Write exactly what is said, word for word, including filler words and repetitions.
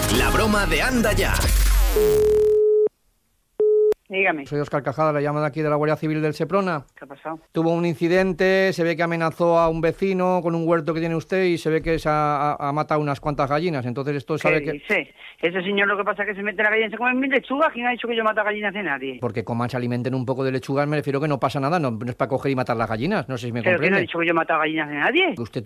La broma de Anda Ya. Dígame. Soy Óscar Cajada, le llamo de aquí de la Guardia Civil del Seprona. ¿Qué ha pasado? Tuvo un incidente, se ve que amenazó a un vecino con un huerto que tiene usted y se ve que se ha, ha, ha matado unas cuantas gallinas. Entonces esto sabe ¿Qué que... dice? Ese señor lo que pasa es que se mete la gallina y se come mil lechugas. ¿Quién ha dicho que yo mato a gallinas de nadie? Porque coman, se alimenten un poco de lechugas, me refiero que no pasa nada, no, no es para coger y matar las gallinas, no sé si me ¿Pero quién ha comprende. dicho que yo mato a gallinas de nadie? Usted